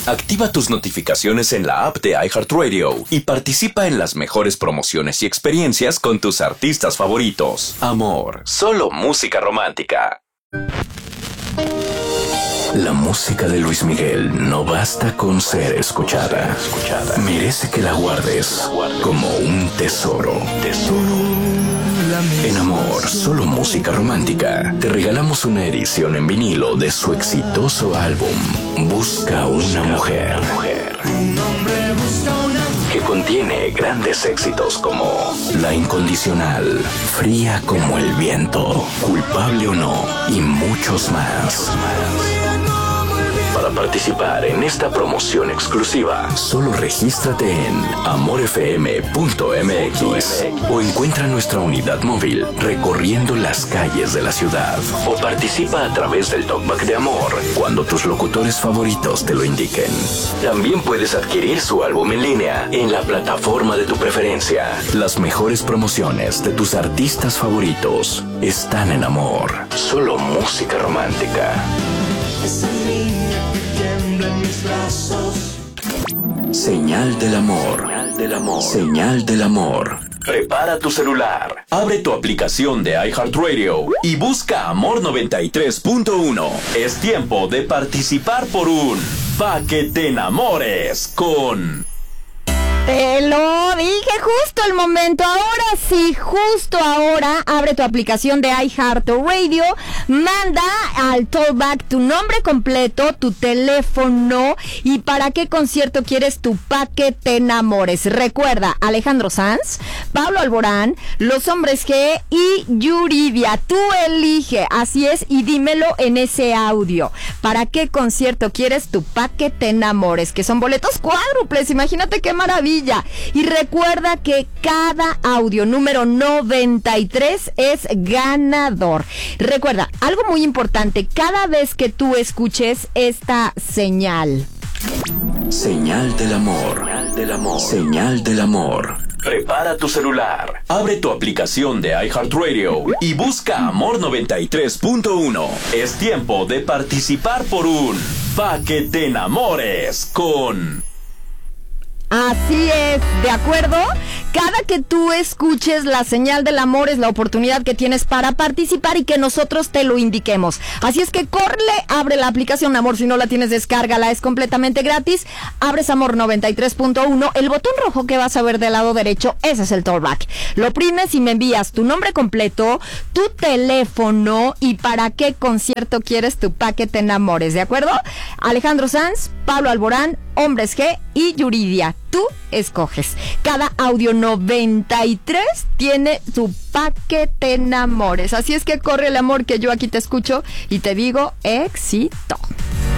Activa tus notificaciones en la app de iHeartRadio y participa en las mejores promociones y experiencias con tus artistas favoritos. Amor, solo música romántica. La música de Luis Miguel no basta con ser escuchada. Merece que la guardes como un tesoro. En Amor, solo música romántica, te regalamos una edición en vinilo de su exitoso álbum Busca una mujer, que contiene grandes éxitos como La Incondicional, Fría como el viento, Culpable o no y muchos más. Para participar en esta promoción exclusiva, solo regístrate en amorfm.mx o encuentra nuestra unidad móvil recorriendo las calles de la ciudad, o participa a través del Talkback de Amor cuando tus locutores favoritos te lo indiquen. También puedes adquirir su álbum en línea en la plataforma de tu preferencia. Las mejores promociones de tus artistas favoritos están en Amor, solo música romántica. Esa niña que tiembla en mis brazos. Señal del amor. Señal del amor. Prepara tu celular, abre tu aplicación de iHeartRadio y busca Amor 93.1. Es tiempo de participar por un Pa' que te enamores con... Te lo dije, justo el momento. Ahora sí, justo ahora, abre tu aplicación de iHeartRadio, manda al Talkback tu nombre completo, tu teléfono y para qué concierto quieres tu Pa' que te enamores. Recuerda, Alejandro Sanz, Pablo Alborán, Los Hombres G y Yuridia. Tú elige, así es, y dímelo en ese audio. ¿Para qué concierto quieres tu Pa' que te enamores? Que son boletos cuádruples, imagínate qué maravilla. Y recuerda que cada audio número 93 es ganador. Recuerda, algo muy importante, cada vez que tú escuches esta señal. Señal del amor. Señal del amor. Prepara tu celular, abre tu aplicación de iHeartRadio y busca Amor 93.1. Es tiempo de participar por un Pa' que te enamores con... Así es, ¿de acuerdo? Cada que tú escuches la señal del amor es la oportunidad que tienes para participar y que nosotros te lo indiquemos. Así es que córrele, abre la aplicación Amor, si no la tienes, descárgala, es completamente gratis. Abres Amor 93.1, el botón rojo que vas a ver del lado derecho, ese es el Talkback. Lo oprimes y me envías tu nombre completo, tu teléfono y para qué concierto quieres tu Pa' que te enamores, ¿de acuerdo? Alejandro Sanz, Pablo Alborán, Hombres G y Yuridia. Tú escoges. Cada audio 93 tiene su Pa' que te enamores. Así es que corre el amor, que yo aquí te escucho y te digo éxito.